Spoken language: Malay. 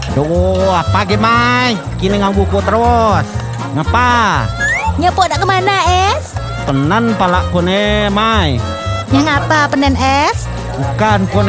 Duh, pagi Mai. Kini ngang buku terus. Ngapa? Nyepuk nak ke mana, Es? Penan palak kone Mai. Yang apa, penen es? Bukan kone